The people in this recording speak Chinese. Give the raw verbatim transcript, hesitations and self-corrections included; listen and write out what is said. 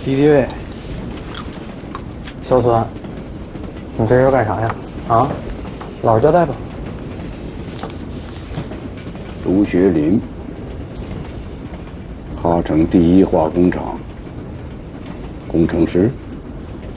敌敌畏，小孙，你这是干啥呀？啊，老实交代吧。 卢学林，哈城第一化工厂工程师。